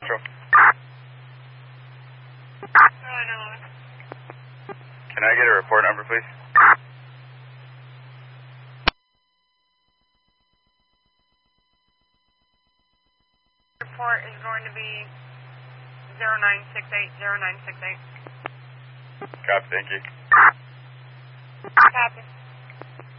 Sure. Can I get a report number, please? Report is going to be 0968. Copy, thank you. Copy.